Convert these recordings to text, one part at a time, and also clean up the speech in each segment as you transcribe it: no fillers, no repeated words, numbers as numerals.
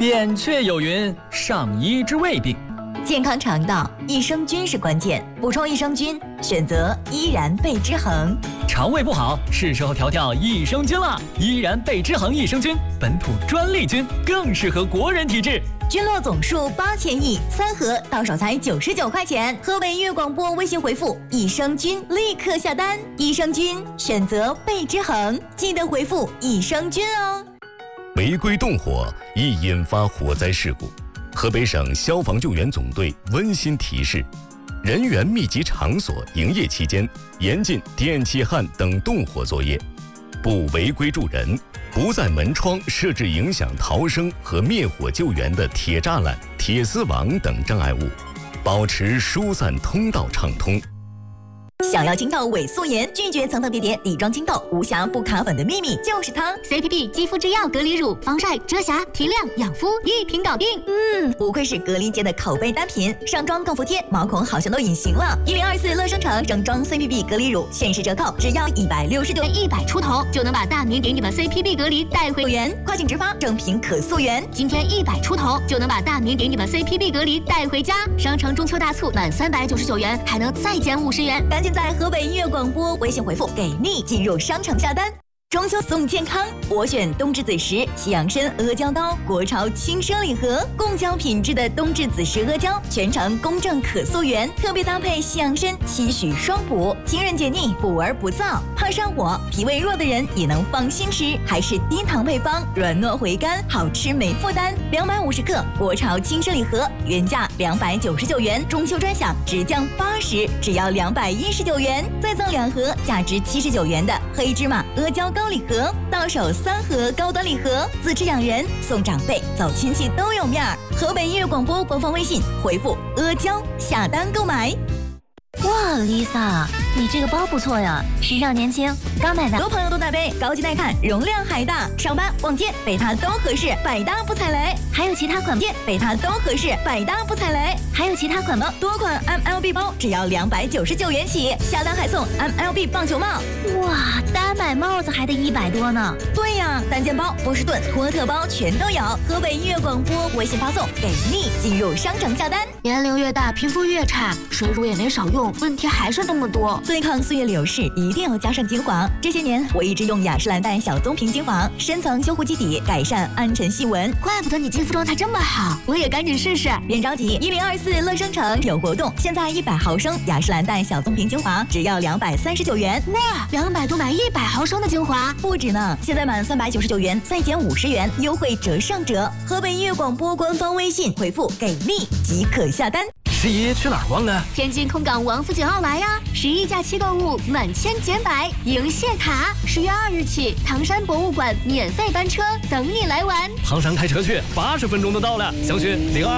扁鹊有云：上医之未病。 健康肠道，益生菌是关键，补充益生菌，选择依然贝之恒。 肠胃不好，是时候调益生菌了。依然贝之恒益生菌，本土专利菌，更适合国人体质。 菌落总数8000亿，3盒到手才99块钱。河北音乐广播微信回复益生菌，立刻下单。益生菌选择贝之恒，记得回复益生菌哦。 违规动火易引发火灾事故。河北省消防救援总队温馨提示：人员密集场所营业期间，严禁电气焊等动火作业，不违规助人，不在门窗设置影响逃生和灭火救援的铁栅栏、铁丝网等障碍物，保持疏散通道畅通。 想要清透伪素颜，拒绝层层叠叠底妆清透，无瑕不卡粉的秘密就是它 CPB 肌肤之钥隔离乳，防晒、遮瑕、提亮、养肤，一瓶搞定。 不愧是隔离界的口碑单品，上妆更服帖，毛孔好像都隐形了。1024乐生城整装 CPB 隔离乳限时折扣，只要169，100 出头就能把大明给你的 CPB 隔离带回原，快请直发，正品可溯源。 今天100出头就能把大明给你的 CPB 隔离带回家。商城中秋大促满399元还能再减50元， 赶紧在河北音乐广播微信回复给力进入商城下单。中秋送健康，我选冬至子时西洋参阿胶糕，国潮轻奢礼盒，贡胶品质的冬至子时阿胶，全程公正可溯源，特别搭配西洋参，期许双补，清润解腻，补而不燥，怕上火、脾胃弱的人也能放心吃，还是低糖配方，软糯回甘，好吃没负担。250克国潮轻奢礼盒，原价299元，中秋专享直降80，只要219元，再赠2盒价值79元的黑芝麻阿胶糕礼盒，到手3盒高端礼盒，自吃养人，送长辈，走亲戚都有面儿。河北音乐广播官方微信回复阿胶下单购买。 哇 ，Lisa， 你这个包不错呀，时尚年轻，刚买的。 很多朋友都在背，高级耐看，容量还大，上班、逛街背它都合适，百搭不踩雷。 还有其他款件背它都合适，百搭不踩雷。 还有其他款吗？ 多款 MLB 包只要299元起，下单还送 MLB 棒球帽。 哇，单买帽子还得100多呢。 对呀，单件包、波士顿、托特包全都有。河北音乐广播微信发送给力，进入商城下单。 年龄越大，皮肤越差，水乳也没少用，问题还是那么多。 对抗岁月流逝，一定要加上精华。这些年我一直用雅诗兰黛小棕瓶精华，深层修护基底，改善暗沉细纹。 怪不得你肌肤状态这么好，我也赶紧试试。 别着急，1024乐生城有活动，现在100毫升雅诗兰黛小棕瓶精华只要239元。 哇，200多买100毫升的精华， 不止呢！现在满399元再减50元，优惠折上折。河北音乐广播官方微信回复给力即可下单。 11去哪儿逛呢？ 天津空港王府井奥莱呀！11假期购物满千减百，迎谢卡。10月2日起，唐山博物馆免费班车等你来玩。 唐山开车去，80分钟就到了。详询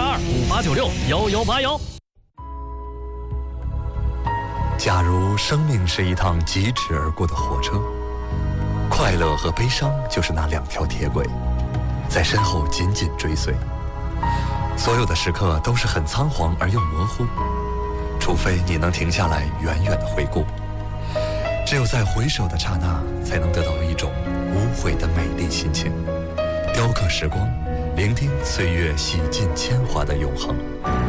02258961181。 假如生命是一趟疾驰而过的火车，快乐和悲伤就是那2条铁轨，在身后紧紧追随。所有的时刻都是很仓皇而又模糊，除非你能停下来远远的回顾，只有在回首的刹那，才能得到一种无悔的美丽心情，雕刻时光，聆听岁月洗尽铅华的永恒。